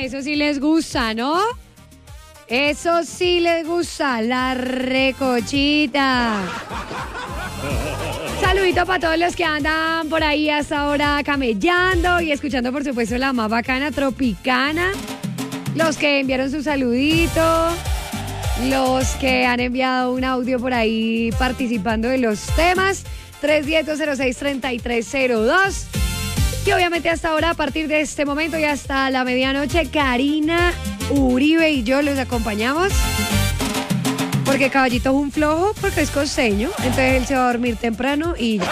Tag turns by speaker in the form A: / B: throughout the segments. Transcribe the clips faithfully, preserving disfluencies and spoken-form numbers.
A: eso sí les gusta, ¿no? Eso sí les gusta, la recochita. Saludito para todos los que andan por ahí hasta ahora camellando y escuchando, por supuesto, la más bacana Tropicana. Los que enviaron su saludito, los que han enviado un audio por ahí participando de los temas. tres uno cero, cero seis, tres tres cero dos. Y obviamente hasta ahora, a partir de este momento y hasta la medianoche, Karina Uribe y yo los acompañamos. Porque Caballito es un flojo, porque es costeño. Entonces él se va a dormir temprano y ya.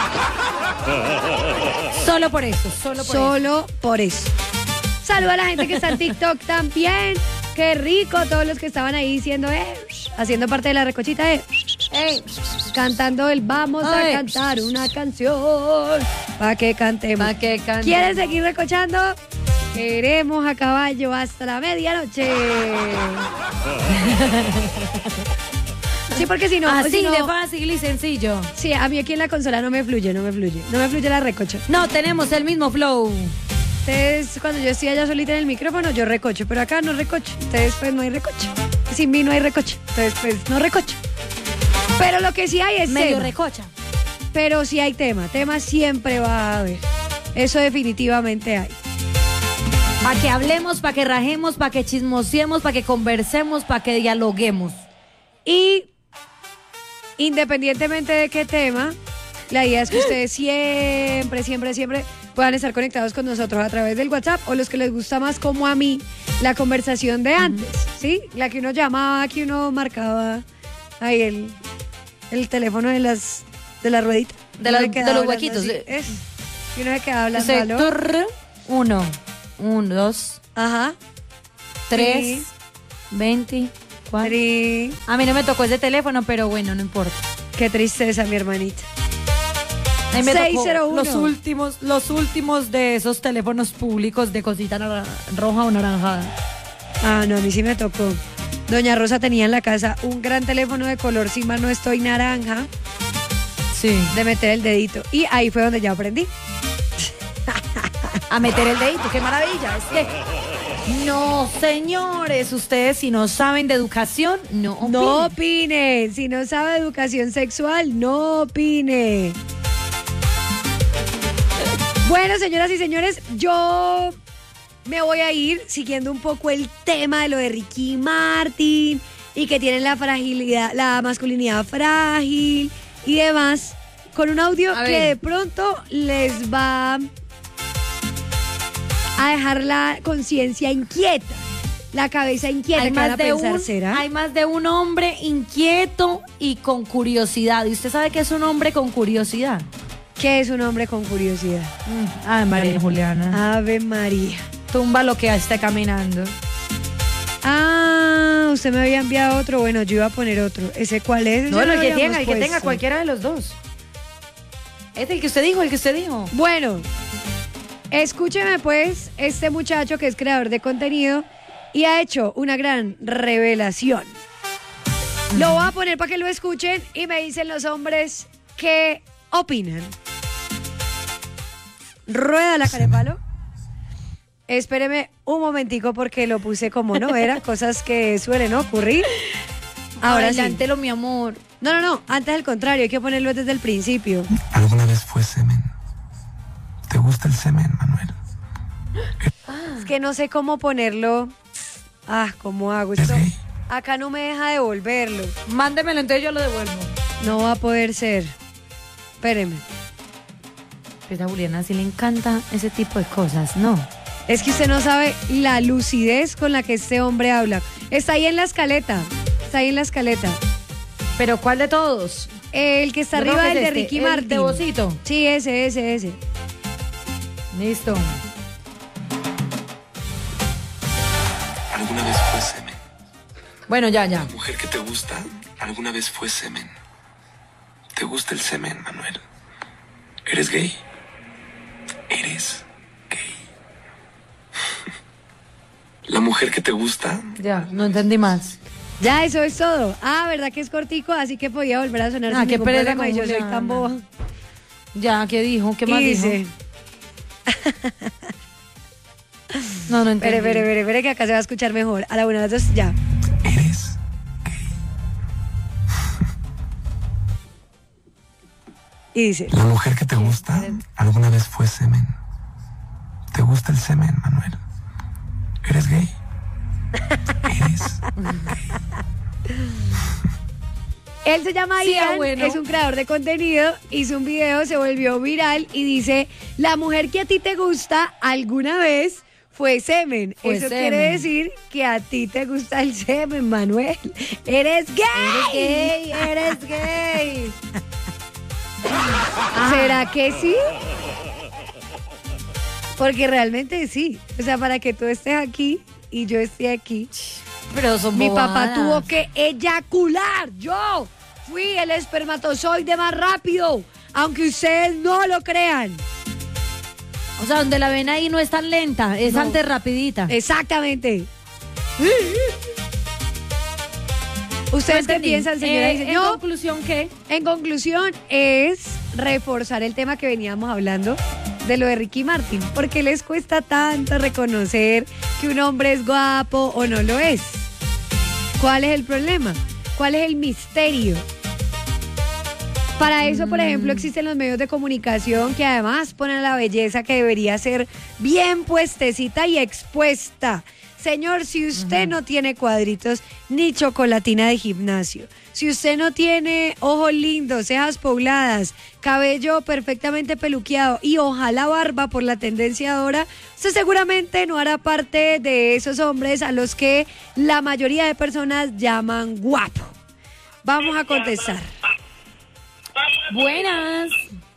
B: Solo por eso, solo por
A: Solo
B: eso.
A: por eso. Saluda a la gente que está en TikTok también. Qué rico, todos los que estaban ahí diciendo, eh, haciendo parte de la recochita, eh, eh, cantando el vamos a
B: Ay.
A: cantar una canción. Pa' que cantemos.
B: Pa' que cantemos.
A: ¿Quieren seguir recochando? Queremos a caballo hasta la medianoche. Sí, porque si no...
B: Así
A: si no,
B: de fácil y sencillo.
A: Sí, a mí aquí en la consola no me fluye, no me fluye. No me fluye la recocha.
B: No, tenemos el mismo flow.
A: Entonces, cuando yo estoy allá solita en el micrófono, yo recocho, pero acá no recocho. Entonces, pues no hay recocha. Sin mí no hay recocha. Entonces, pues no recocho. Pero lo que sí hay es
B: Medio
A: tema.
B: recocha.
A: Pero sí hay tema. Tema siempre va a haber. Eso definitivamente hay.
B: Para que hablemos, para que rajemos, para que chismosiemos, para que conversemos, para que dialoguemos.
A: Y independientemente de qué tema, la idea es que ustedes siempre, siempre, siempre puedan estar conectados con nosotros a través del WhatsApp, o los que les gusta más, como a mí, la conversación de antes, ¿sí? La que uno llamaba, que uno marcaba ahí el, el teléfono de las de la ruedita.
B: De, la-
A: Uno se
B: de
A: quedaba
B: los
A: hablando
B: huequitos.
A: así, es, y uno se quedaba hablando.
B: Entonces,
A: ¿aló?
B: turr, uno, uno, dos,
A: Ajá.
B: tres,
A: Sí.
B: veinte, cuatro.
A: Tri-
B: A mí no me tocó ese teléfono, pero bueno, no importa.
A: Qué tristeza, mi hermanita.
B: A mí me tocó
A: seis cero uno.
B: los últimos, los últimos de esos teléfonos públicos de cosita nara- roja o naranjada.
A: Ah, no, a mí sí me tocó. Doña Rosa tenía en la casa un gran teléfono de color, si mal no estoy, naranja,
B: Sí.
A: de meter el dedito. Y ahí fue donde ya aprendí.
B: A meter el dedito, qué maravilla. Es que, no, señores, ustedes si no saben de educación, no opinen.
A: No opine. Si no sabe de educación sexual, no opine. Bueno, señoras y señores, yo me voy a ir siguiendo un poco el tema de lo de Ricky Martin y que tienen la fragilidad, la masculinidad frágil y demás, con un audio
B: A
A: que
B: ver.
A: de pronto les va a dejar la conciencia inquieta, la cabeza inquieta,
B: Hay
A: que van
B: más,
A: a
B: de
A: pensar,
B: un,
A: ¿será?
B: hay más de un hombre inquieto y con curiosidad. ¿Y usted sabe qué es un hombre con curiosidad?
A: ¿Qué es un hombre con curiosidad?
B: Ay, María Juliana.
A: Ave María.
B: Tumba lo que esté caminando.
A: Ah, usted me había enviado otro. Bueno, yo iba a poner otro. ¿Ese cuál es? Ese
B: No,
A: lo
B: el que
A: habíamos
B: tenga, el que tenga,
A: puesto.
B: cualquiera de los dos. Es el que usted dijo, el que usted dijo.
A: Bueno, escúcheme pues, este muchacho que es creador de contenido y ha hecho una gran revelación. Lo voy a poner para que lo escuchen y me dicen los hombres qué opinan. Rueda la carepalo. Espéreme un momentico porque lo puse como no era, cosas que suelen ocurrir. Ahora sí.
B: Adelántelo, mi amor.
A: No, no, no, antes al contrario, hay que ponerlo desde el principio.
C: ¿Alguna vez fue semen? ¿Te gusta el semen, Manuel?
A: Es que no sé cómo ponerlo. Ah, ¿cómo hago esto?
C: gay?
A: Acá no me deja devolverlo.
B: Mándemelo, entonces yo lo devuelvo.
A: No va a poder ser. Espéreme.
B: Pues a Juliana sí le encanta ese tipo de cosas, ¿no?
A: Es que usted no sabe la lucidez con la que este hombre habla. Está ahí en la escaleta. Está ahí en la escaleta.
B: ¿Pero cuál de todos?
A: El que está
B: Yo creo
A: arriba,
B: que
A: el
B: es
A: de
B: este,
A: Ricky
B: el
A: Martin.
B: de Bocito.
A: Sí, ese, ese, ese.
B: Listo.
C: ¿Alguna vez fue semen?
B: Bueno, ya, ya.
C: ¿La mujer que te gusta alguna vez fue semen? ¿Te gusta el semen, Manuel? ¿Eres gay? Eres gay. ¿La mujer que te gusta?
B: Ya, no entendí más.
A: Ya, eso es todo. Ah, ¿verdad que es cortico? Así que podía volver a sonar
B: Ah,
A: sin
B: qué
A: ningún
B: pereza
A: problema y
B: con
A: yo soy
B: Juliana.
A: tan boba.
B: Ya, ¿qué dijo? ¿Qué más
A: Y
B: dijo?
A: dice,
B: No, no
A: Espere,
B: entendí.
A: espere, espere, espere, que acá se va a escuchar mejor. A la una, a las dos, ya.
C: Eres
A: Y dice,
C: la mujer que te gusta alguna vez fue semen. ¿Te gusta el semen, Manuel? ¿Eres gay? Eres
A: él se llama
B: Sí,
A: Ian,
B: bueno.
A: es un creador de contenido, hizo un video, se volvió viral y dice, la mujer que a ti te gusta alguna vez fue semen.
B: Fue
A: Eso
B: semen.
A: quiere decir que a ti te gusta el semen, Manuel. ¡Eres gay!
B: Eres gay, eres gay.
A: ¿Será que sí? Porque realmente sí. O sea, para que tú estés aquí y yo esté aquí,
B: Pero son
A: mi papá
B: bobadas.
A: tuvo que eyacular. Yo fui el espermatozoide más rápido, aunque ustedes no lo crean.
B: O sea, donde la ven ahí no es tan lenta, es
A: No.
B: antes rapidita.
A: Exactamente. ¿Ustedes qué
B: Entendí.
A: piensan, señora
B: Eh,
A: y
B: En
A: señor?
B: conclusión, ¿qué?
A: En conclusión, es reforzar el tema que veníamos hablando de lo de Ricky Martin. ¿Por qué les cuesta tanto reconocer que un hombre es guapo o no lo es? ¿Cuál es el problema? ¿Cuál es el misterio? Para eso, por ejemplo, existen los medios de comunicación que además ponen la belleza que debería ser bien puestecita y expuesta. Señor, si usted no tiene cuadritos ni chocolatina de gimnasio, si usted no tiene ojos lindos, cejas pobladas, cabello perfectamente peluqueado y ojalá barba por la tendencia ahora, usted seguramente no hará parte de esos hombres a los que la mayoría de personas llaman guapo. Vamos a contestar.
B: Buenas.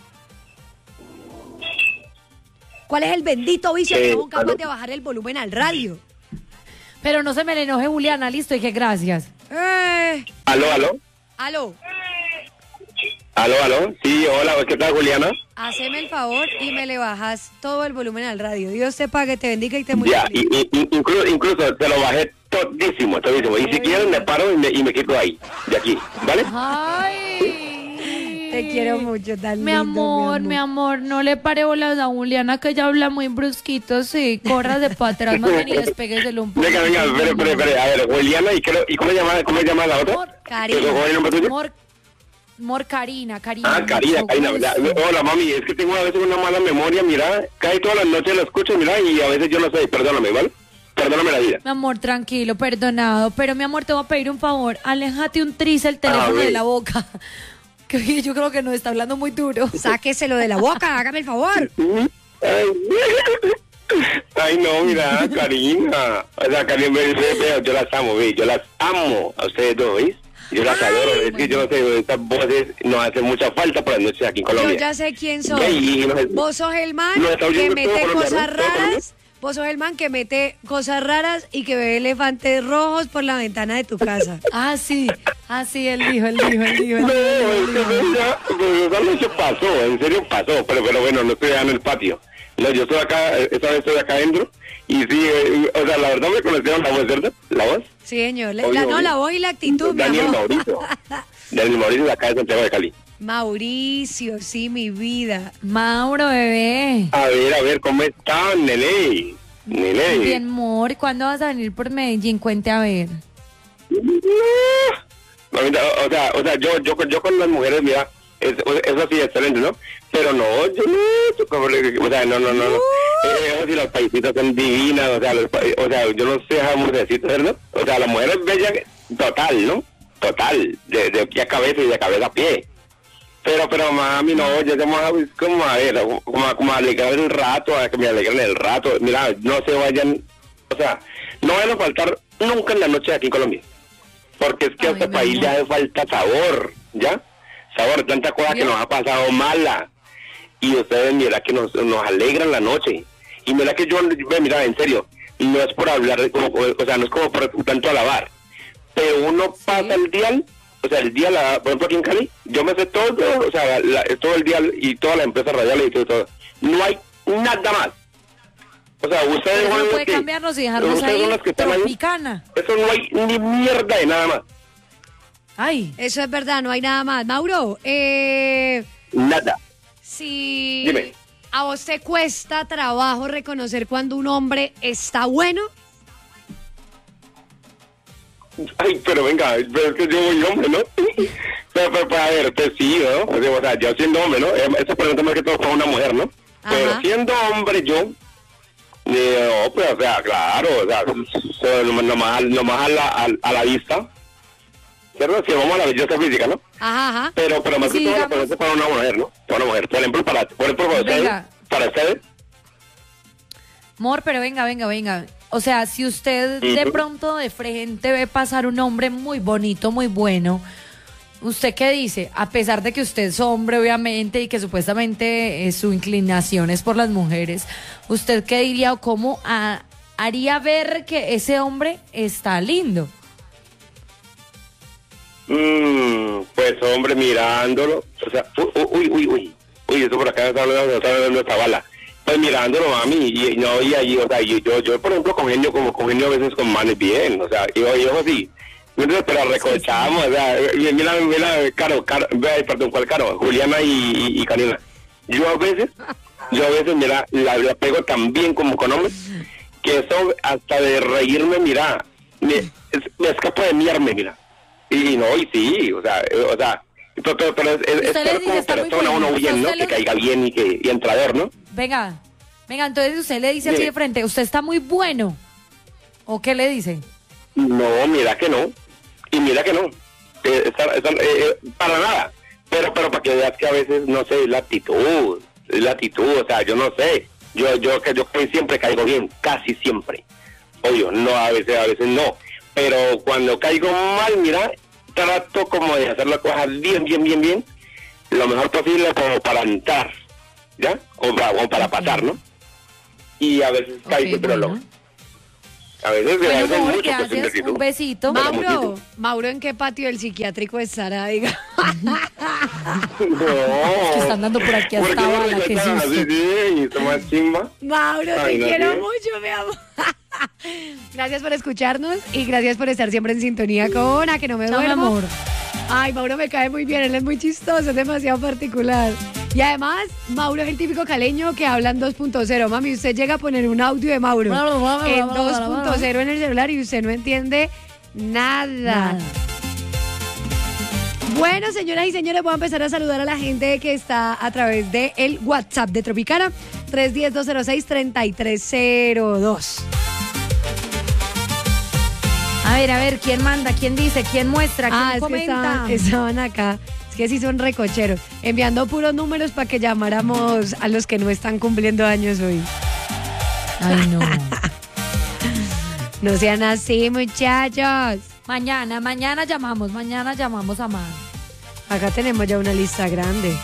A: ¿Cuál es el bendito vicio que
D: Eh,
A: no son capaces
D: aló.
A: de bajar el volumen al radio?
B: Pero no se me le enoje, Juliana, listo, y que gracias.
A: Eh,
D: Aló, aló.
A: aló,
D: Aló, aló. Sí, hola, ¿qué tal, Juliana?
A: haceme el favor y me le bajas todo el volumen al radio. Dios te pague, te bendiga y te
D: Ya,
A: multiplique.
D: y, y- y- incluso, incluso te lo bajé todísimo, todísimo. Y si quieren me paro y me, y me quito ahí, de aquí, ¿vale?
B: Ay.
A: Te quiero mucho, tan
B: Mi
A: lindo,
B: amor, mi amor, no le pare bolas a Juliana que ella habla muy brusquito, sí. Corra de para atrás, más bien y despégueselo un poco.
D: Venga, venga, espere, espere, espere. A ver, Juliana, ¿y, qué, lo- y cómo se llama, cómo se llama la otra?
B: Mor,
A: Karina.
D: ¿Cómo es el nombre tuyo?
B: Mor, Mor Karina, Karina.
D: Ah, Karina,
B: mucho
D: Karina.
B: gusto.
D: ya, Hola, mami, es que tengo a veces una mala memoria, mira. Casi todas las noches la escucho, mira, y a veces yo no sé. Perdóname, ¿vale? Perdóname la vida.
B: Mi amor, tranquilo, perdonado. Pero mi amor, te voy a pedir un favor. Aléjate un tris el teléfono
D: ver.
B: de la boca. Que yo creo que nos está hablando muy duro.
A: Sáqueselo de la boca, hágame el favor.
D: Ay, ay, no, mira, Karina. O sea, Karina, ve, ve, ve, yo las amo, ve, yo las amo a ustedes dos, ¿veis? Yo las
A: Ay,
D: adoro, es que yo no sé, estas voces nos hacen mucha falta para las noches aquí en
A: Yo
D: Colombia.
A: ya sé quién
D: Ve,
A: soy.
D: y nos-
A: Vos sos el man
D: nos está
A: que
D: oyendo todo
A: mete
D: Colombia,
A: cosas
D: ¿no? Todo Colombia.
A: raras. Vos sos el man que mete cosas raras y que ve elefantes rojos por la ventana de tu casa.
B: Ah, sí. Ah, sí, él dijo, él dijo, él dijo. Él
D: No,
B: dijo, él
D: es
B: dijo.
D: que ya, pues, esa noche pasó, en serio pasó, pero, pero bueno, no estoy allá en el patio. No, yo estoy acá, esta vez estoy acá adentro, y sí, eh, o sea, la verdad me conocieron la voz, ¿verdad? ¿La voz?
A: Sí, señor. La,
D: Oye,
A: no,
D: oye.
A: la voz y la actitud, mi
D: Daniel
A: amor.
D: Mauricio. Daniel Mauricio de acá de Santiago de Cali.
A: Mauricio, sí, mi vida.
B: Mauro, bebé.
D: A ver, a ver, ¿cómo están, nene? Nene.
B: Bien, amor. ¿Cuándo vas a venir por Medellín? Cuente a ver.
D: Mamita, o, o sea, o sea, yo, yo, yo con las mujeres, mira, es, eso sí, excelente, ¿no? Pero no, yo no, yo como le- o sea, no, no, no, no. Eh, eso sí, las paisitas son divinas, o sea, los, pa- o sea, yo no sé a mujercitas, ¿verdad? O sea, la mujer es bella total, ¿no? Total, de, de pie a cabeza y de cabeza a pie. Pero, pero mami, no, yo te a como a ver, como, a- como a alegrar el rato, a que me alegren el rato. Mira, no se vayan, o sea, no van a faltar nunca en la noche aquí en Colombia. Porque es que a
B: Ay,
D: este
B: mi
D: país
B: amor.
D: ya le falta sabor, ¿ya? Sabor, tanta cosa que
B: ¿Vio?
D: nos ha pasado mala. Y ustedes, mira, que nos, nos alegran la noche. Y mira que yo, ve, mira, en serio, no es por hablar, de como, o sea, no es como por tanto alabar. Pero uno pasa el dial, o sea, el dial, la- por ejemplo, aquí en Cali, yo me sé todo, o sea, la- todo el dial y todas las empresas radiales y todo, todo. No hay nada más. O sea, ustedes
B: Pero
D: son
B: no
D: los
B: puede
D: que-
B: cambiarnos y dejarnos
D: ustedes
B: ahí
D: son los que están ahí.
B: tropicana.
D: Eso no hay ni mierda de nada más.
B: Ay,
A: Eso es verdad, no hay nada más. Mauro, eh,
D: Nada.
A: si
D: Dime.
A: ¿a vos te cuesta trabajo reconocer cuando un hombre está bueno?
D: Ay, pero venga, pero es que yo soy hombre, ¿no? Pero, pero, pero a ver, pues sí, ¿no? O sea, o sea, yo siendo hombre, ¿no? Esa pregunta más que todo para una mujer, ¿no?
A: Ajá.
D: Pero siendo hombre yo, eh, no, pues, o sea, claro, o sea, so, nomás, nomás a, la, a, a la vista, ¿cierto? Si vamos a la belleza física, ¿no?
A: Ajá, ajá.
D: Pero, pero más
B: Sí,
D: que todo la
B: digamos-
D: pregunta es para una mujer, ¿no? Para una mujer. Por ejemplo, para, por ejemplo, para ustedes,
B: Venga.
D: para ustedes,
B: Amor, pero venga, venga, venga. O sea, si usted de
D: Ujú.
B: pronto de frente ve pasar un hombre muy bonito, muy bueno, ¿usted qué dice? A pesar de que usted es hombre, obviamente, y que supuestamente eh, su inclinación es por las mujeres, ¿usted qué diría o cómo ah, haría ver que ese hombre está lindo?
D: Mm, pues hombre, mirándolo, o sea, uy, uy, uy, uy, uy, eso por acá está hablando, está hablando esta bala. Pues mirándolo, mami, y no, y ahí, o sea, yo, yo, yo, por ejemplo, congenio, como congenio a veces con manes bien, o sea, yo, yo así, entonces, pero recochamos, o sea, mira, mira, Caro, Caro, ve, perdón, ¿cuál Caro? Juliana y, y, y Karina. Yo a veces, yo a veces, mira, la, la pego tan bien como con hombres, que eso, hasta de reírme, mira, me, es- me escapo de miarme, mira. Y no, y sí, o sea, eh, o sea, pero, pero, pero es, es, es
B: Usted le
D: ser
B: dice,
D: como
B: está muy
D: persona
B: bueno,
D: uno bien, ¿no?
B: usted
D: Que
B: le-
D: caiga bien y que y entrador, ¿no?
B: Venga, venga, entonces usted le dice así
D: Mire.
B: de frente, ¿usted está muy bueno? ¿O qué le dice?
D: No, mira que no. Y mira que no. Eh, esa- esa- eh, eh, para nada. Pero pero para que veas que a veces, no sé, es la actitud. Es la actitud, o sea, yo no sé. Yo yo que yo casi siempre caigo bien, casi siempre. Obvio, no, a veces, a veces no. Pero cuando caigo mal, mira, trato como de hacer las cosas bien, bien, bien, bien. Lo mejor posible como para entrar, ¿ya? O para, o para pasar, ¿no? Y a veces caigo,
B: Ok,
D: pero
B: bueno.
D: lo... A veces, a
B: Bueno,
D: veces
B: amor,
D: mucho, pues, un
B: gracias,
D: besito.
B: un besito.
D: Pero
A: Mauro,
D: muchito.
A: Mauro, ¿en qué patio del psiquiátrico estará? Diga.
D: No.
B: Que están dando por aquí
D: ¿Por
B: hasta
D: qué no
B: ahora, qué
D: regresan
B: susto.
D: así, sí, y toma chimba?
A: Mauro,
D: Ay,
A: te
D: no,
A: quiero
D: ¿sí?
A: mucho, mi amor. Gracias por escucharnos y gracias por estar siempre en sintonía con A Que No Me
B: Chao, mi
A: Duermo.
B: amor.
A: Ay, Mauro me cae muy bien, él es muy chistoso, es demasiado particular. Y además, Mauro es el típico caleño que habla en dos punto cero. Mami, usted llega a poner un audio de Mauro en dos punto cero en el celular y usted no entiende nada.
B: Nada.
A: Bueno, señoras y señores, voy a empezar a saludar a la gente que está a través de el WhatsApp de Tropicana, tres uno cero, dos cero seis, tres tres cero dos.
B: A ver, a ver, ¿quién manda? ¿Quién dice? ¿Quién muestra? ¿Quién
A: Ah, es que
B: comenta?
A: estaban, estaban acá. Es que sí son recocheros, enviando puros números para que llamáramos a los que no están cumpliendo años hoy.
B: Ay, no.
A: No sean así, muchachos.
B: Mañana, mañana llamamos, mañana llamamos a Man.
A: Acá tenemos ya una lista grande.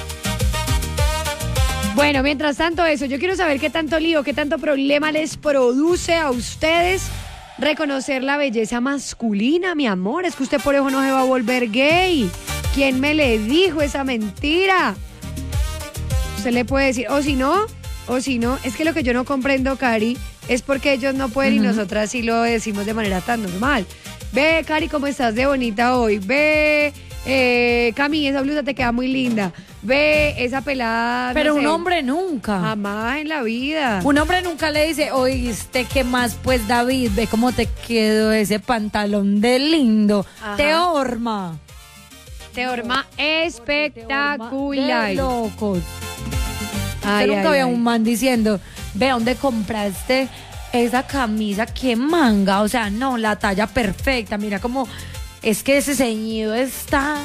A: Bueno, mientras tanto eso, yo quiero saber qué tanto lío, qué tanto problema les produce a ustedes reconocer la belleza masculina, mi amor. Es que usted por eso no se va a volver gay. ¿Quién me le dijo esa mentira? Usted le puede decir, o si no, o si no, es que lo que yo no comprendo, Cari, es porque ellos no pueden y nosotras sí lo decimos de manera tan normal. Ve, Cari, cómo estás de bonita hoy. Ve, eh, Cami, esa blusa te queda muy linda. Ve, esa pelada. no
B: Pero un
A: sé,
B: hombre nunca.
A: Jamás en la vida.
B: Un hombre nunca le dice, oíste, ¿qué más? Pues David, ve cómo te quedó ese pantalón de lindo.
A: Ajá.
B: Te horma.
A: Te horma
B: De
A: espectacular.
B: locos.
A: Ay,
B: Yo nunca
A: ay,
B: había
A: ay.
B: un man diciendo, ve, ¿dónde compraste esa camisa? ¿Qué manga? O sea, no, la talla perfecta. Mira cómo es que ese ceñido está...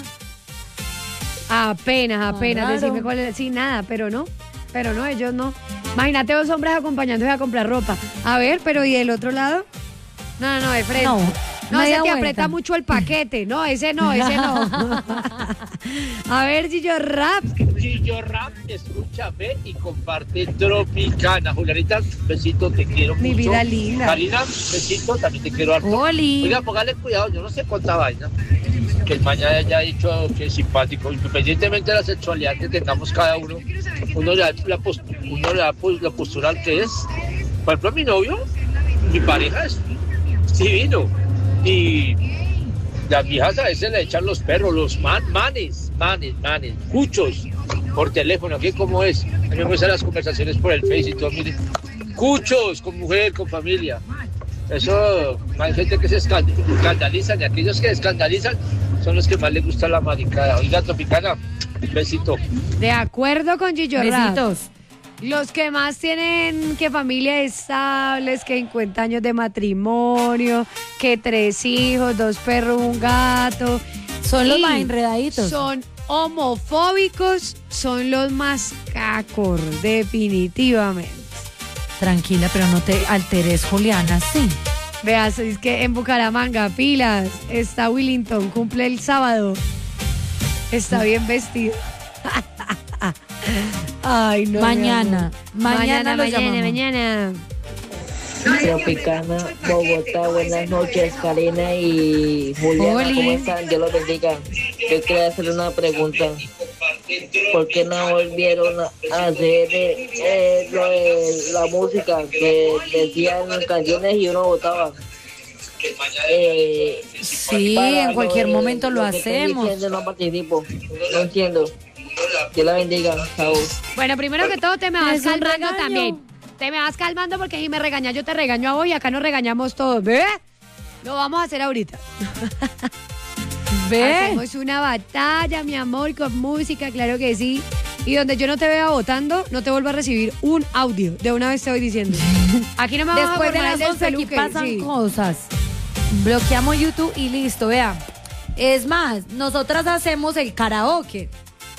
A: Apenas, apenas.
B: Claro.
A: Decime cuál es. Sí, nada, pero no. Pero no, ellos no. Imagínate dos hombres acompañándose a comprar ropa. A ver, pero ¿y del otro lado? No, no, no, de frente.
B: No,
A: No, ese
B: media
A: te
B: vuelta.
A: aprieta mucho el paquete. No, ese no, ese no. A ver, Gillo Rap.
E: Gillo Rap, escucha, ve y comparte Tropicana. Julianita, besito, te quiero
A: Mi
E: mucho.
A: vida linda.
E: Karina, besito, también te quiero harto.
B: Oli.
E: Oiga, póngale cuidado, yo no sé cuánta vaina. Que el mañana haya dicho que es simpático, independientemente de la sexualidad que tengamos cada uno, uno le da la, post- uno le da pues, la postura al que es. Por ejemplo, mi novio, mi pareja es divino. Y las viejas a veces le echan los perros, los man- manes, manes, manes, cuchos. por teléfono, ¿qué cómo es? A mí me gustan las conversaciones por el Face y todo, miren, cuchos, con mujer, con familia. Eso, hay gente que se escandaliza, y aquellos que escandalizan son los que más les gusta la maricada. Oiga, Tropicana, un besito.
A: De acuerdo con Gillo Rap.
B: Besitos.
A: Los que más tienen que familia estables, que cincuenta años de matrimonio, que tres hijos, dos perros, un gato.
B: Son los
A: y
B: más enredaditos.
A: Son homofóbicos, son los más cacor, definitivamente.
B: Tranquila, pero no te alteres, Juliana, sí.
A: Veas, es que en Bucaramanga, pilas, está Willington, cumple el sábado. Está bien vestido. Ay, no.
B: Mañana, mañana,
A: mañana,
B: lo
A: mañana,
B: llamamos.
A: mañana.
F: Tropicana, Bogotá, buenas noches, Karina y Juliana,
B: Oli.
F: ¿cómo están? Dios los bendiga. Yo quería hacer una pregunta. ¿Por qué no volvieron a hacer eh, eh, lo de la música que decían canciones y uno votaba? Eh,
B: Sí,
F: para
B: en cualquier
F: lo de-
B: momento lo
F: que estoy
B: hacemos.
F: diciendo, no participo, no entiendo. Dios la bendiga, chao.
A: Bueno, primero que todo te me vas
B: Es un
A: calmando
B: regaño.
A: también. Te me vas calmando porque si me regañas yo te regaño a vos y acá nos regañamos todos. ¿Ve? Lo vamos a hacer ahorita.
B: Ve.
A: Hacemos una batalla, mi amor, con música, claro que sí. Y donde yo no te vea votando, no te vuelvo a recibir un audio. De una vez te voy diciendo. Aquí no me vas a
B: Después de
A: formar
B: las
A: el
B: once aquí
A: despeluque,
B: pasan
A: sí.
B: cosas. Bloqueamos YouTube y listo, vea. Es más, nosotras hacemos el karaoke.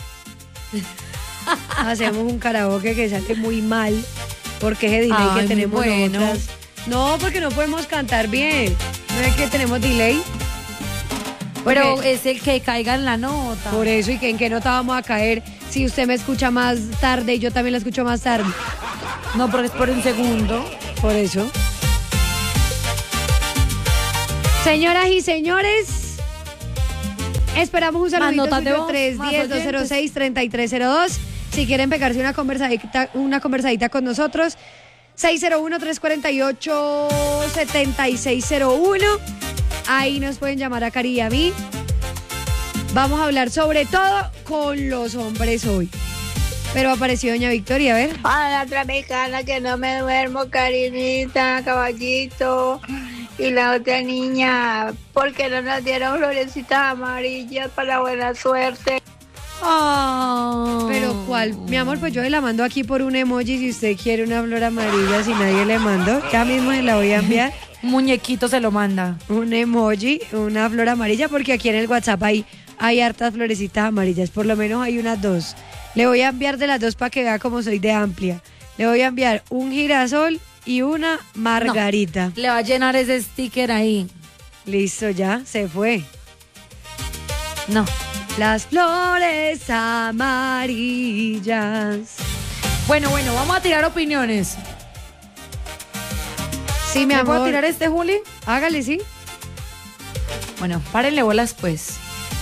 A: Hacemos un karaoke que sale muy mal porque ese delay
B: Ay,
A: que
B: muy
A: tenemos
B: bueno.
A: nosotras. No, porque no podemos cantar bien. No es que tenemos delay.
B: Pero
A: Porque-
B: es el que caiga en la nota.
A: Por eso, y que en qué nota vamos a caer si usted me escucha más tarde y yo también la escucho más tarde.
B: No, porque es por un segundo.
A: Por eso. Señoras y señores, esperamos un
B: Más
A: saludito
B: notas de
A: suyo
B: voz,
A: tres
B: más
A: diez, dos cero seis, treinta y tres cero dos. Si quieren pegarse una conversadita, una conversadita con nosotros, seis cero uno, tres cuatro ocho, siete seis cero uno. Ahí nos pueden llamar a Cari y a mí. Vamos a hablar sobre todo con los hombres hoy. Pero apareció doña Victoria, a ver.
G: Hola, Tropicana, que no me duermo, Karinita, caballito. Y la otra niña, porque no nos dieron florecitas amarillas para buena suerte.
B: Oh.
A: Pero ¿cuál? Mi amor, pues yo le la mando aquí por un emoji si usted quiere una flor amarilla, si nadie le mandó. Ya mismo se la voy a enviar.
B: Un muñequito se lo manda.
A: Un emoji, una flor amarilla, porque aquí en el WhatsApp hay, hay hartas florecitas amarillas. Por lo menos hay unas dos. Le voy a enviar de las dos para que vea cómo soy de amplia. Le voy a enviar un girasol y una margarita.
B: Le va a llenar ese sticker ahí.
A: Listo, ya, se fue.
B: No.
A: Las flores amarillas.
B: Bueno, bueno, vamos a tirar opiniones.
A: Sí, mi
B: ¿Me
A: amor.
B: puedo tirar este, Juli?
A: Hágale, sí.
B: Bueno, párenle bolas, pues.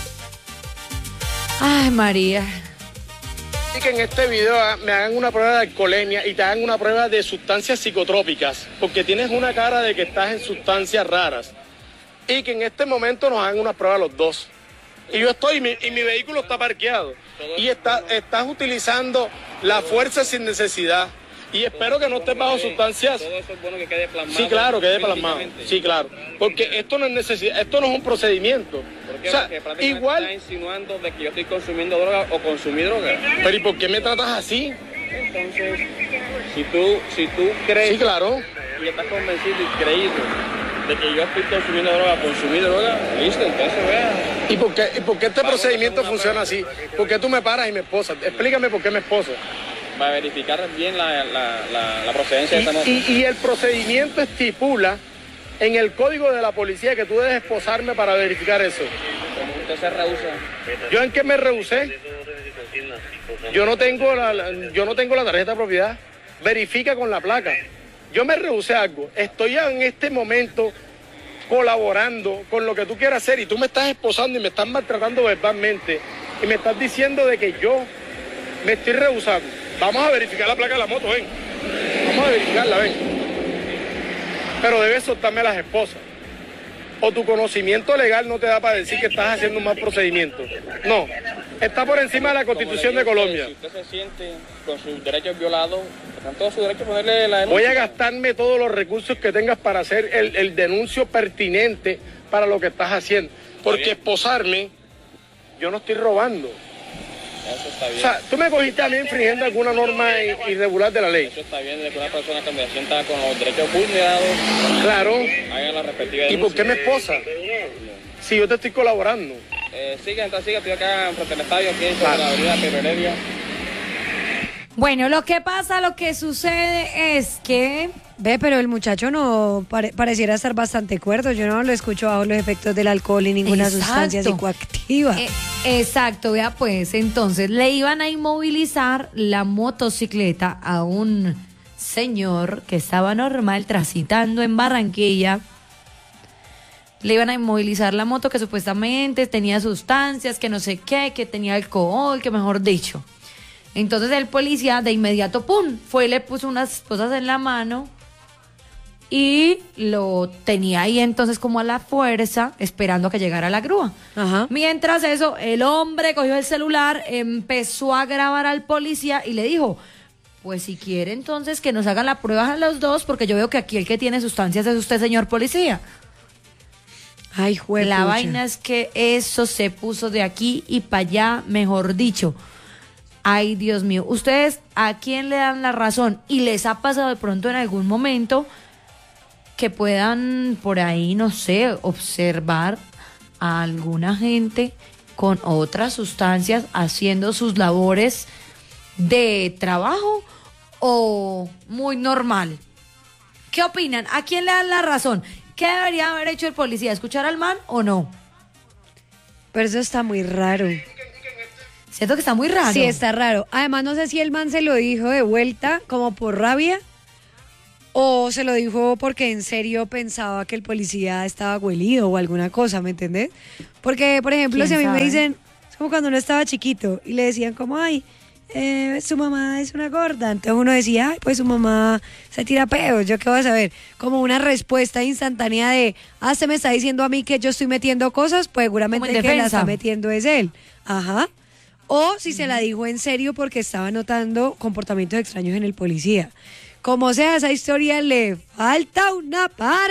B: Ay, María.
H: Que en este video ah, me hagan una prueba de alcoholemia y te hagan una prueba de sustancias psicotrópicas, porque tienes una cara de que estás en sustancias raras. Y que en este momento nos hagan una prueba los dos. Y yo estoy, y mi, y mi vehículo está parqueado. Y está, estás utilizando la fuerza sin necesidad. Y espero que no estés bajo sustancias.
I: Todo eso es bueno que quede plasmado.
H: Sí, claro, quede plasmado.
I: físicamente.
H: Sí, claro. Porque esto no es necesidad, esto no es un procedimiento.
I: Porque,
H: O sea,
I: porque prácticamente
H: igual.
I: estás insinuando de que yo estoy consumiendo droga o consumí droga.
H: Pero ¿y por qué me tratas así?
I: Entonces, si tú, si tú crees
H: Sí, claro.
I: y estás convencido y creído de que yo estoy consumiendo droga o consumí droga, listo, entonces vea.
H: ¿Y por qué, y por qué este
I: Vamos a
H: procedimiento
I: hacer una
H: funciona así? ¿Por qué tú me paras y mi esposa? Explícame por qué mi esposa.
I: Va a verificar bien la, la, la, la procedencia de esta nota.
H: Y, y- y el procedimiento estipula en el código de la policía que tú debes esposarme para verificar eso.
I: Como usted se rehúsa.
H: ¿Yo en qué me rehusé? Yo no tengo la, la- yo no tengo la tarjeta de propiedad. Verifica con la placa. Yo me rehusé a algo. Estoy en este momento colaborando con lo que tú quieras hacer y tú me estás esposando y me estás maltratando verbalmente y me estás diciendo de que yo me estoy rehusando. Vamos a verificar la placa de la moto, ven. Vamos a verificarla, ven. Pero debes soltarme las esposas. o tu conocimiento legal no te da para decir que estás haciendo un mal procedimiento. No, está por encima de la Constitución de Colombia.
I: Si usted se siente con sus derechos violados, están todos sus derechos a ponerle la denuncia.
H: Voy a gastarme todos los recursos que tengas para hacer el, el denuncio pertinente para lo que estás haciendo. Porque esposarme, yo no estoy robando.
I: Eso está bien.
H: O sea, tú me cogiste a mí infringiendo alguna norma irregular de la ley.
I: Eso está bien, de que una persona que me sienta con los derechos vulnerados,
H: claro,
I: hagan la respectiva denuncia.
H: ¿Y por qué me esposa? Si yo te estoy colaborando.
I: Eh, sigue, entonces sigue, estoy acá en frente al estadio, aquí en
H: Claro.
I: la avenida Pedro Heredia.
B: Bueno, lo que pasa, lo que sucede es que...
A: Ve, pero el muchacho no pare- pareciera estar bastante cuerdo. Yo no lo escucho bajo los efectos del alcohol y ninguna
B: Exacto.
A: sustancia psicoactiva.
B: Eh, exacto, vea pues, entonces le iban a inmovilizar la motocicleta a un señor que estaba normal transitando en Barranquilla. Le iban a inmovilizar la moto que supuestamente tenía sustancias, que no sé qué, que tenía alcohol, que mejor dicho. Entonces el policía de inmediato, pum, fue y le puso unas esposas en la mano y lo tenía ahí entonces como a la fuerza, esperando a que llegara la grúa.
A: Ajá.
B: Mientras eso, el hombre cogió el celular, empezó a grabar al policía y le dijo, pues si quiere entonces que nos hagan la prueba a los dos, porque yo veo que aquí el que tiene sustancias es usted, señor policía.
A: Ay, juepucha.
B: La vaina es que eso se puso de aquí y para allá, mejor dicho. Ay, Dios mío, ¿ustedes a quién le dan la razón? ¿Y les ha pasado de pronto en algún momento que puedan por ahí, no sé, observar a alguna gente con otras sustancias haciendo sus labores de trabajo o muy normal? ¿Qué opinan? ¿A quién le dan la razón? ¿Qué debería haber hecho el policía? ¿Escuchar al man o no?
A: Pero eso está muy raro.
B: Siento que está muy raro.
A: Sí, está raro. Además, no sé si el man se lo dijo de vuelta, como por rabia, o se lo dijo porque en serio pensaba que el policía estaba huelido o alguna cosa, ¿me entendés? Porque, por ejemplo,
B: ¿Quién
A: si a mí
B: sabe?
A: me dicen, es como cuando uno estaba chiquito y le decían como, ay, eh, su mamá es una gorda. Entonces uno decía, ay, pues su mamá se tira pedos, ¿yo qué voy a saber? Como una respuesta instantánea de, ah, se me está diciendo a mí que yo estoy metiendo cosas, pues seguramente
B: Como en
A: el que la
B: defensa.
A: está metiendo es él. Ajá. O si se la dijo en serio porque estaba notando comportamientos extraños en el policía. Como sea, esa historia le falta una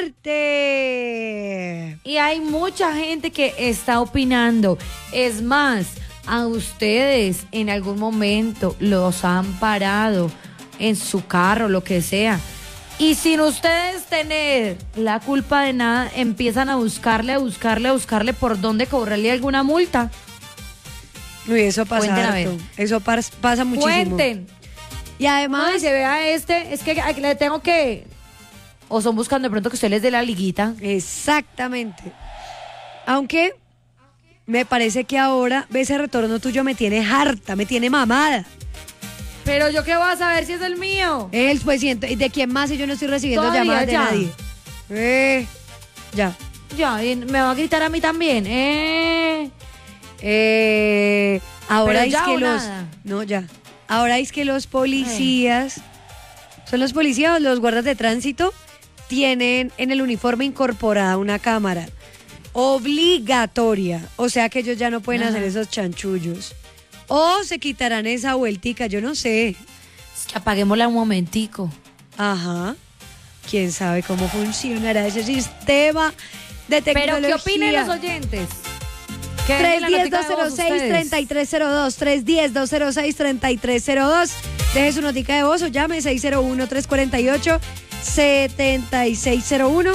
A: parte.
B: Y hay mucha gente que está opinando. Es más, a ustedes en algún momento los han parado en su carro, lo que sea. Y sin ustedes tener la culpa de nada, empiezan a buscarle, a buscarle, a buscarle por dónde cobrarle alguna multa.
A: Uy, eso pasa
B: Cuenten, a
A: harto.
B: ver.
A: Eso pas- pasa muchísimo.
B: Cuenten.
A: Y además,
B: Ay, se vea este, es que aquí le tengo que... O son buscando de pronto que usted les dé la liguita.
A: exactamente. Aunque me parece que ahora ese retorno tuyo me tiene harta, me tiene mamada.
B: Pero yo qué voy a saber si es el mío.
A: Él, pues, siento, ¿y de quién más si yo no estoy recibiendo
B: Todavía,
A: llamadas de
B: ya.
A: nadie? Eh, ya.
B: Ya, y me va a gritar a mí también. Eh...
A: Eh, ahora
B: Pero
A: es
B: ya
A: que
B: o
A: los
B: nada.
A: no ya. Ahora es que los policías son los policías o los guardas de tránsito tienen en el uniforme incorporada una cámara obligatoria, o sea que ellos ya no pueden
B: Ajá.
A: hacer esos chanchullos. O se quitarán esa vueltica, yo no sé.
B: Es que apaguémosla un momentico.
A: Ajá. ¿Quién sabe cómo funcionará ese sistema de
B: Pero
A: tecnología?
B: ¿qué opinan los oyentes? ¿Qué
A: tres
B: es la
A: uno cero,
B: notica
A: dos
B: de
A: cero
B: voz
A: seis,
B: ustedes?
A: tres tres cero dos, tres uno cero, dos cero seis, tres tres cero dos. Deje su notica de voz o llame seis cero uno, tres cuatro ocho, siete seis cero uno.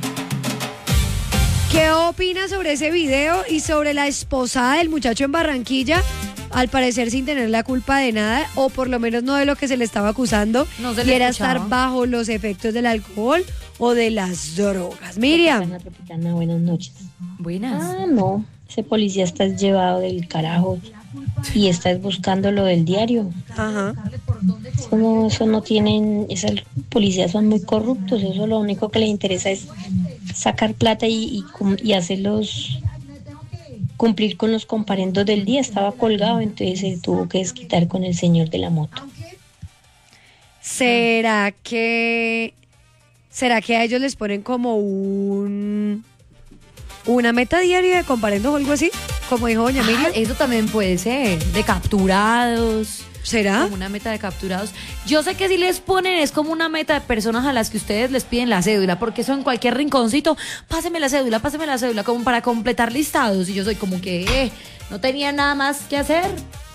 A: ¿Qué opina sobre ese video y sobre la esposada del muchacho en Barranquilla? Al parecer sin tener la culpa de nada, o por lo menos no de lo que se le estaba acusando,
B: No se
A: y
B: le
A: era
B: escuchaba.
A: estar bajo los efectos del alcohol o de las drogas. Miriam.
J: Tropicana, Tropicana, buenas noches.
B: Buenas.
J: Ah, no, ese policía está llevado del carajo y está buscando lo del diario.
A: Ajá.
J: Eso no, eso no tienen, esos policías son muy corruptos, eso lo único que les interesa es sacar plata y, y, cum- y hacerlos cumplir con los comparendos del día. Estaba colgado, entonces se tuvo que desquitar con el señor de la moto.
A: ¿Será que será que a ellos les ponen como un Una meta diaria de comparendo o algo así, como dijo doña Miriam.
B: Ah, eso también puede ser, de capturados.
A: ¿Será?
B: Como una meta de capturados. Yo sé que si les ponen es como una meta de personas a las que ustedes les piden la cédula, porque eso en cualquier rinconcito, páseme la cédula, páseme la cédula, como para completar listados. Y yo soy como que eh, no tenía nada más que hacer.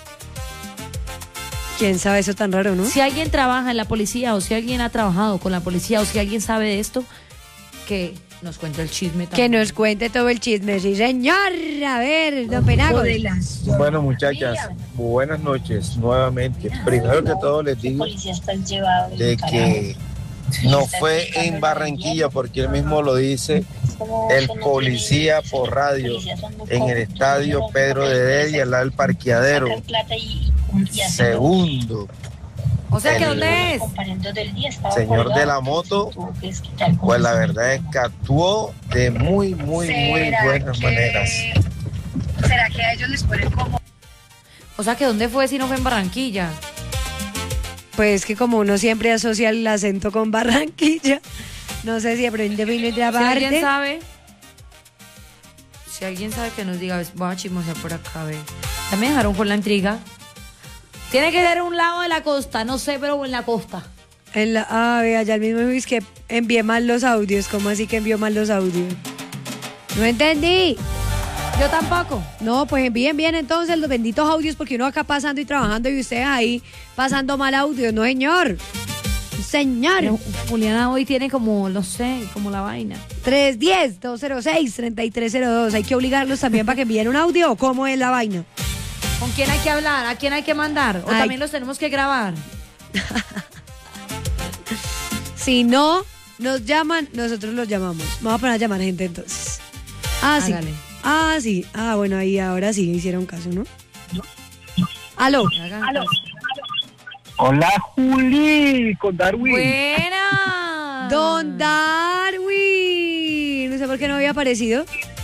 A: ¿Quién sabe eso tan raro, no?
B: Si alguien trabaja en la policía o si alguien ha trabajado con la policía o si alguien sabe de esto, que nos cuente el chisme también.
A: Que nos cuente todo el chisme, sí señor. A ver, don Penagos.
K: Bueno, muchachas, buenas noches nuevamente. Primero que todo les digo de que no fue en Barranquilla, porque él mismo lo dice el policía por radio en el estadio Pedro de Heredia, al lado del parqueadero. Segundo,
B: O sea, ¿que dónde es?
K: señor de la moto, pues la verdad es que actuó de muy, muy, muy buenas maneras.
A: ¿Será que a ellos les ponen como?
B: O sea, ¿que dónde fue si no fue en Barranquilla?
A: Pues que como uno siempre asocia el acento con Barranquilla, no sé si aprende bien de
B: Si
A: aparte.
B: alguien sabe, si alguien sabe que nos diga, voy a chismosear por acá, a ver. Ya me dejaron con la intriga. Tiene que ser un lado de la costa, no sé, pero en la costa.
A: En la, ah, vea, ya el mismo es que envié mal los audios. ¿Cómo así que envió mal los audios? No entendí.
B: Yo tampoco.
A: No, pues envíen bien entonces los benditos audios, porque uno acá pasando y trabajando y ustedes ahí pasando mal audio. No, señor. Señor.
B: Pero Juliana hoy tiene como, no sé, como la vaina.
A: tres uno cero, dos cero seis, tres tres cero dos. Hay que obligarlos también para que envíen un audio. ¿Cómo es la vaina?
B: ¿Con quién hay que hablar? ¿A quién hay que mandar? ¿O
A: Ay.
B: también los tenemos que grabar?
A: Si no nos llaman, nosotros los llamamos. Vamos a poner a llamar a gente entonces. Ah, sí.
B: Hágale.
A: Ah, sí. Ah, bueno, ahí ahora sí hicieron caso, ¿no? Aló.
B: Aló.
L: Hola, Juli, con Darwin.
B: Buena.
A: Don Darwin. No sé por qué no había aparecido.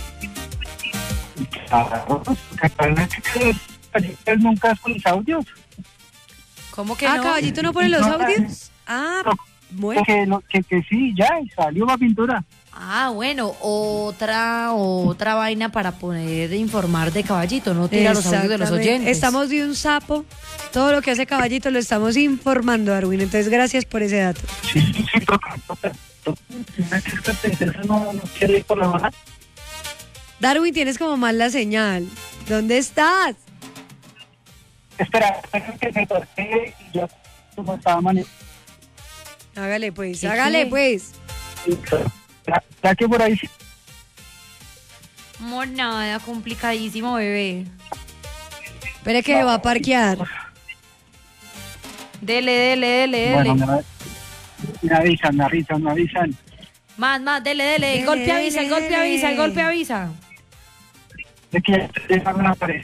L: Él nunca con los audios.
B: ¿Cómo que
A: Ah,
B: no?
A: Caballito no pone los
L: No,
A: audios. Ah, bueno.
L: Que, no, que, que sí, ya, salió la pintura.
B: Ah, bueno, otra otra vaina para poder informar de Caballito, no tira los audios de los
A: Exactamente.
B: oyentes.
A: Estamos de un sapo. Todo lo que hace Caballito lo estamos informando, Darwin. Entonces, gracias por ese dato.
L: Sí, sí, sí, toca, toca. Eso no, no quiere ir por la baja.
A: Darwin, tienes como mal la señal. ¿Dónde estás?
L: Espera, que me toque y ya como estaba manejando.
A: Hágale pues,
B: ¿Qué
A: hágale
B: quiere?
A: pues.
L: Ya, ya que por ahí sí.
B: No, nada, complicadísimo, bebé.
A: Espere que se va a parquear.
B: Dele, dele, dele, dele.
L: Bueno, me, me avisan, me avisan, me avisan.
B: Más, más, dele, dele. El
A: Dele,
B: golpe avisa, el
A: dele,
B: golpe avisa, el
A: dele.
B: golpe avisa.
L: De que ya dejaron la pared.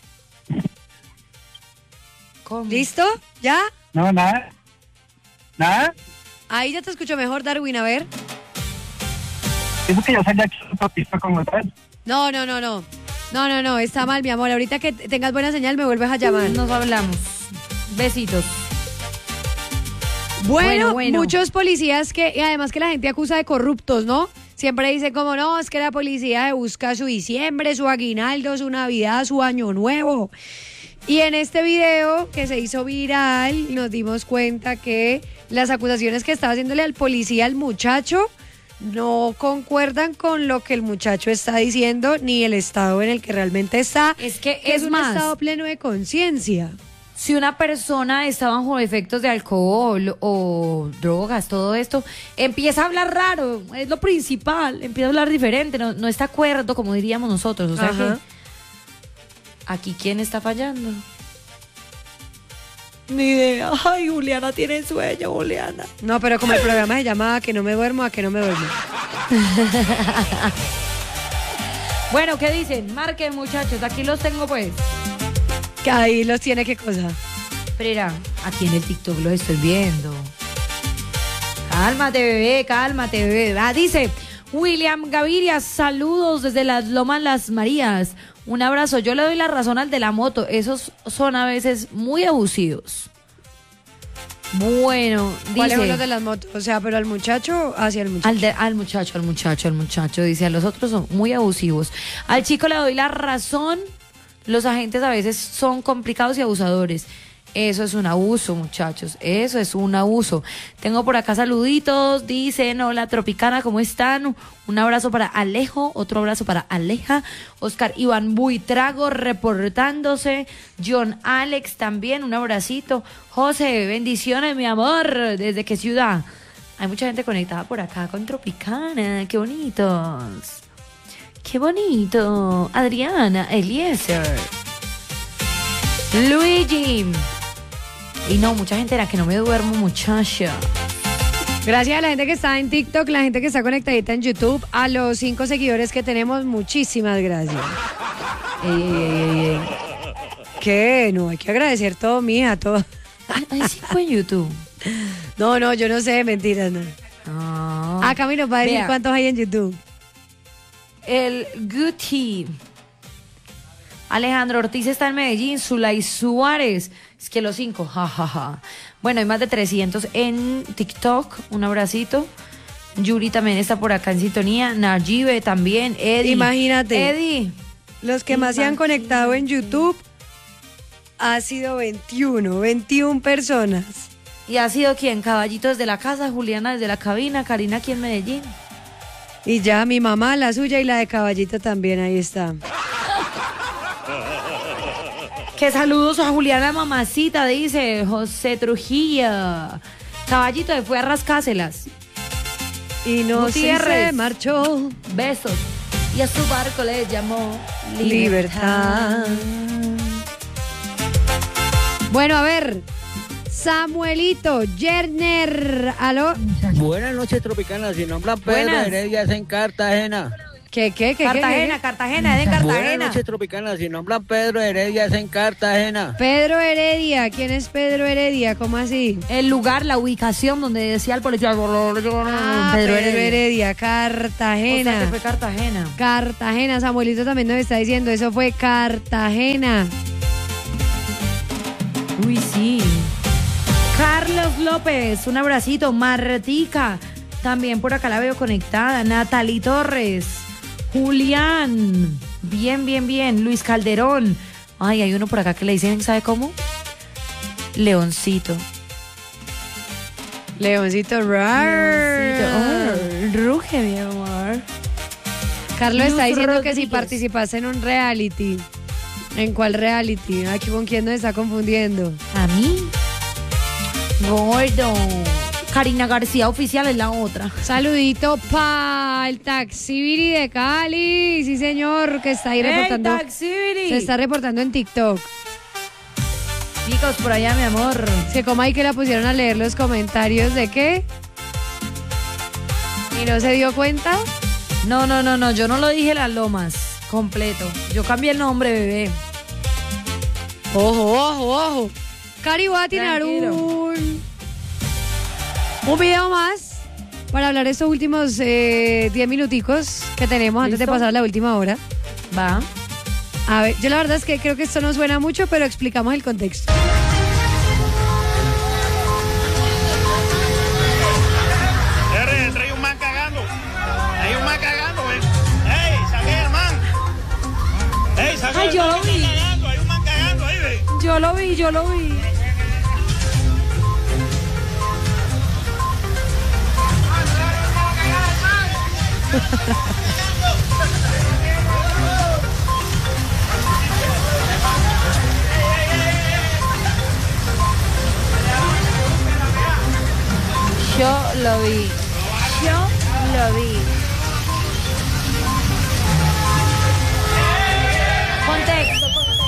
B: ¿Cómo?
A: ¿Listo? ¿Ya?
L: No, nada. Nada.
A: Ahí ya te escucho mejor, Darwin, a ver.
L: Eso que ya salí aquí en la pista como tal.
A: No, no, no, no. No, no, no, está mal, mi amor. Ahorita que tengas buena señal me vuelves a llamar.
B: Nos hablamos. Besitos.
A: Bueno,
B: Bueno, bueno.
A: muchos policías que, y además que la gente acusa de corruptos, ¿no? Siempre dicen como, no, es que la policía busca su diciembre, su aguinaldo, su Navidad, su año nuevo. Y en este video que se hizo viral, nos dimos cuenta que las acusaciones que estaba haciéndole al policía al muchacho no concuerdan con lo que el muchacho está diciendo ni el estado en el que realmente está.
B: Es que
A: que
B: es
A: un
B: más,
A: estado pleno de conciencia.
B: si una persona está bajo efectos de alcohol o drogas, todo esto, empieza a hablar raro, es lo principal, empieza a hablar diferente, no, no está de acuerdo, como diríamos nosotros. O sea
A: Ajá.
B: que aquí, ¿quién está fallando?
A: Ni idea. Ay, Juliana tiene sueño, Juliana. No, pero como el programa se llama A que no me duermo, a que no me duermo.
B: Bueno, ¿qué dicen? Marquen, muchachos, aquí los tengo pues.
A: Que ahí los tiene, ¿qué cosa?
B: Espera, aquí en el TikTok los estoy viendo. Cálmate, bebé, cálmate, bebé. Ah, dice William Gaviria, saludos desde las Lomas Las Marías. Un abrazo. Yo le doy la razón al de la moto. Esos son a veces muy abusivos. Bueno,
A: ¿Cuál es
B: dice...
A: uno de las motos? O sea, pero al muchacho, hacia el muchacho.
B: Al, de- al muchacho, al muchacho, al muchacho. Dice, a los otros son muy abusivos. Al chico le doy la razón. Los agentes a veces son complicados y abusadores. Eso es un abuso, muchachos. Eso es un abuso. Tengo por acá saluditos. Dicen, hola, Tropicana, ¿cómo están? Un abrazo para Alejo, otro abrazo para Aleja. Oscar Iván Buitrago reportándose. John Alex también, un abracito. José, bendiciones, mi amor. ¿Desde qué ciudad? Hay mucha gente conectada por acá con Tropicana. Qué bonitos. Qué bonito. Adriana, Eliezer. Luigi. Y no, mucha gente era que no me duermo, muchacha.
A: Gracias a la gente que está en TikTok, la gente que está conectadita en YouTube, a los cinco seguidores que tenemos, muchísimas gracias.
B: Ey, ey, ey, ey.
A: ¿Qué? No, hay que agradecer todo, mija, todo.
B: Hay cinco en YouTube.
A: No, no, yo no sé, mentiras, no.
B: Ah,
A: Ah, Camilo, va a decir
B: vea.
A: cuántos hay en YouTube.
B: El Guti. Alejandro Ortiz está en Medellín. Zulay Suárez. Es que los cinco, jajaja. Ja, ja. Bueno, hay más de trescientos en TikTok. Un abracito. Yuri también está por acá en sintonía. Nayibe también. Eddie.
A: Imagínate.
B: Eddie.
A: Los que más se han conectado en YouTube ha sido veintiuno, veintiuna personas.
B: ¿Y ha sido quién? Caballito desde la casa, Juliana desde la cabina, Karina aquí en Medellín.
A: Y ya mi mamá, la suya y la de Caballito también, ahí está.
B: Que saludos a Juliana mamacita, dice José Trujillo. Caballito se fue a rascáselas.
A: Y no
B: Gutiérrez.
A: se marchó.
B: Besos. Y a su barco le llamó
A: Libertad. Bueno, a ver. Samuelito, Yerner, ¿aló?
M: Buenas noches, Tropicana. Si nombran Pedro
B: Buenas.
M: Heredia es en Cartagena.
A: ¿Qué, qué, qué?
B: Cartagena,
A: qué,
B: Cartagena, es de
M: Buenas
B: Cartagena.
M: noches, Tropicana. Si nombran Pedro Heredia es en Cartagena.
A: Pedro Heredia, ¿quién es Pedro Heredia? ¿Cómo así?
B: El lugar, la ubicación donde decía el policía.
A: Ah, Pedro Heredia, Cartagena.
B: O sea, que fue Cartagena.
A: Cartagena, Samuelito también nos está diciendo, eso fue Cartagena.
B: Uy, sí. Carlos López, un abracito. Martica, también por acá la veo conectada. Natalie Torres. Julián, bien, bien, bien. Luis Calderón. Ay, hay uno por acá que le dicen, ¿sabe cómo? Leoncito.
A: Leoncito, rar.
B: Leoncito. Oh, ruge, mi amor.
A: Carlos está
B: Luz
A: diciendo que si
B: Rodríguez.
A: participas en un reality. ¿En cuál reality? Aquí con quién nos está confundiendo.
B: ¿A mí? Gordo. Karina García Oficial es la otra.
A: Saludito para el Taxibiri de Cali. Sí, señor, que está ahí
B: ¡Ey,
A: reportando.
B: Taxibiri!
A: Se está reportando en TikTok.
B: Chicos, por allá, mi amor.
A: Se como ahí que la pusieron a leer los comentarios de qué. ¿Y no se dio cuenta?
B: No, no, no, no, yo no lo dije Las Lomas completo. Yo cambié el nombre, bebé.
A: Ojo, ojo, ojo. Cari, voy a tirar
B: Tranquilo.
A: un, un video más para hablar estos últimos eh, diez minuticos que tenemos antes de
B: ¿Listo?
A: pasar la última hora.
B: Va.
A: A ver, yo la verdad es que creo que esto no suena mucho, pero explicamos el contexto.
H: R, trae un man cagando. Hay un man cagando, ven. ¡Ey, saqué el man! ¡Ey, saqué
B: Ay,
H: el
B: yo
H: man
B: lo
H: que
B: vi.
H: está cagando! Hay un man cagando ahí, ven.
B: Yo lo vi, yo lo vi. Yo lo vi. Yo lo vi. Contexto,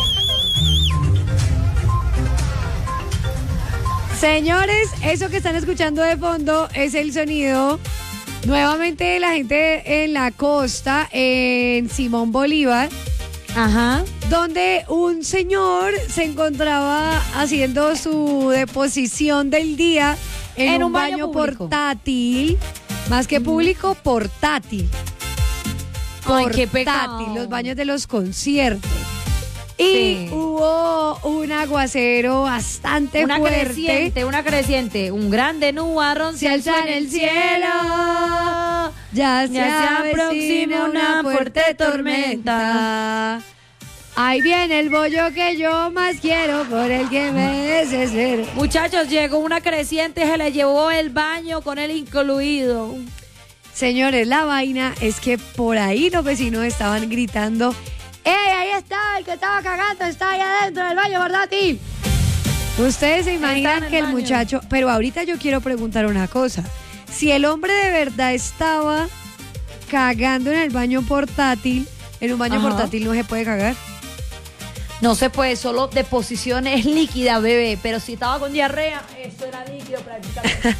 A: Señores, eso que están escuchando de fondo es el sonido nuevamente de la gente en la costa, en Simón Bolívar.
B: Ajá.
A: Donde un señor se encontraba haciendo su deposición del día en,
B: En
A: un,
B: un baño
A: baño,
B: público.
A: portátil, más que público, portátil.
B: Ay, qué
A: Portátil,
B: pecado.
A: los baños de los conciertos. Y
B: Sí.
A: hubo un aguacero bastante
B: Una
A: fuerte.
B: creciente, una creciente, un grande nubarrón
A: Se alza en el cielo, ya se,
B: Ya se
A: aproxima una fuerte tormenta. Ahí viene el bollo que yo más quiero, por el que me desespero.
B: Muchachos, llegó una creciente, se le llevó el baño con él incluido.
A: Señores, la vaina es que por ahí los vecinos estaban gritando: ¡Ey, ahí está el que estaba cagando! ¡Está ahí adentro del baño portátil! Ustedes se imaginan
B: en
A: que el
B: el baño.
A: muchacho... Pero ahorita yo quiero preguntar una cosa. Si el hombre de verdad estaba cagando en el baño portátil, en un baño
B: Ajá.
A: portátil no se puede cagar.
B: No se puede, solo de posición es líquida, bebé. Pero si estaba con diarrea, eso era líquido prácticamente.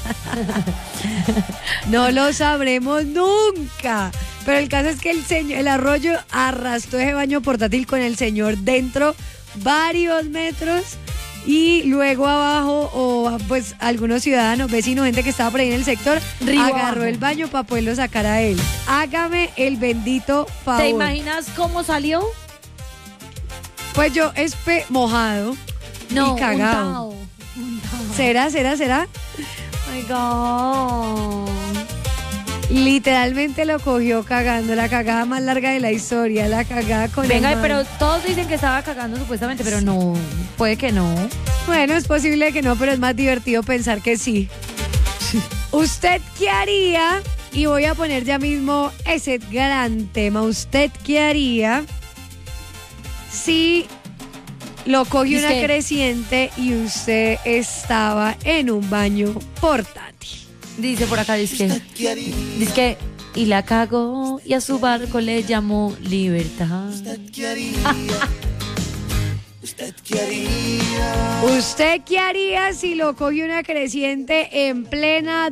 A: No lo sabremos nunca. Pero el caso es que el señor, el arroyo arrastró ese baño portátil con el señor dentro varios metros y luego abajo, o pues algunos ciudadanos, vecinos, gente que estaba por ahí en el sector,
B: Río
A: agarró
B: abajo.
A: el baño para poderlo sacar a él. Hágame el bendito favor.
B: ¿Te imaginas cómo salió?
A: Pues yo espe mojado
B: No,
A: y cagado.
B: untado, untado.
A: ¿Será, será, será?
B: Oh my God.
A: Literalmente lo cogió cagando, la cagada más larga de la historia, la cagada con
B: Venga,
A: el man.
B: pero todos dicen que estaba cagando supuestamente, pero no, puede que no.
A: Bueno, es posible que no, pero es más divertido pensar que sí. ¿Usted qué haría? Y voy a poner ya mismo ese gran tema. ¿Usted qué haría si lo cogió una
B: Dice-
A: creciente y usted estaba en un baño portátil?
B: Dice por acá, dice que, dice que, y la cagó y a su barco le llamó Libertad.
A: ¿Usted qué haría si lo cogió una creciente en plena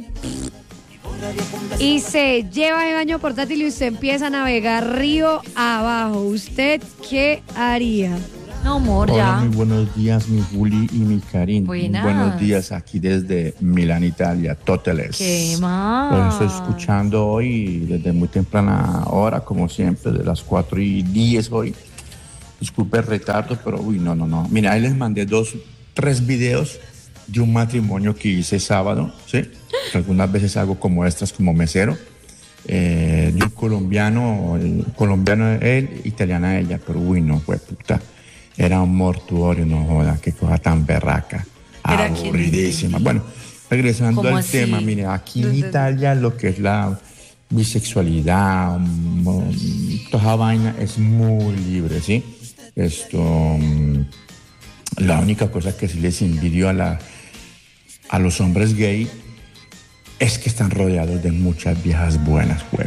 A: y se lleva el baño portátil y usted empieza a navegar río abajo? ¿Usted qué haría?
B: No, amor,
N: Hola,
B: ya.
N: muy buenos días, mi Juli y mi Karin. Muy
B: Buenas.
N: buenos días aquí desde Milán, Italia, Toteles.
B: ¿Qué
N: Los
B: más?
N: estoy escuchando hoy desde muy temprana hora, como siempre, de las cuatro y diez hoy. Disculpe el retardo, pero uy, no, no, no. Mira, ahí les mandé dos, tres videos de un matrimonio que hice sábado, ¿sí? Que algunas veces hago como extras, como mesero. Eh, de un colombiano, el colombiano él, italiana ella, pero uy, no, fue puta. Era un mortuorio, no joda, qué cosa tan berraca,
B: Era
N: aburridísima. Bueno, regresando
B: ¿Cómo
N: al
B: así?
N: tema, mire, aquí en Italia lo que es la bisexualidad, mm, toda esa vaina es muy libre, ¿sí? Esto, mm, la única cosa que sí les envidio a, la, a los hombres gay es que están rodeados de muchas viejas buenas, güey.